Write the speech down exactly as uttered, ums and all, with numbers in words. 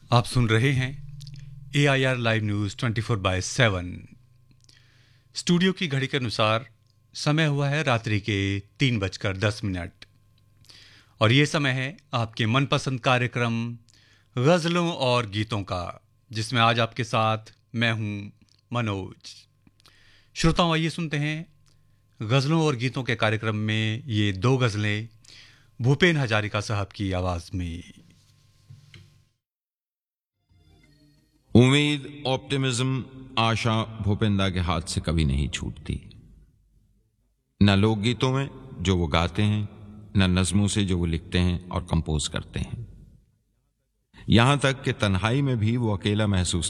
आप सुन रहे हैं ए I R live news twenty four by seven. Studio की घड़ी के अनुसार समय हुआ है रात्रि के तीन बजकर दस मिनट और ये समय है आपके मनपसंद कार्यक्रम गज़लों और गीतों का, जिसमें आज आपके साथ मैं हूँ मनोज। श्रोताओं, आइए सुनते हैं गज़लों और गीतों के कार्यक्रम में ये दो गज़लें भूपेन हजारिका साहब की आवाज़ में। उम्मीद, ऑप्टिमिज्म, आशा भूपेंदा के हाथ से कभी नहीं छूटती। न लोकगीतों में जो वो गाते हैं, न नज़मों से जो वो लिखते हैं और कंपोज करते हैं। यहां तक कि तन्हाई में भी वो अकेला महसूस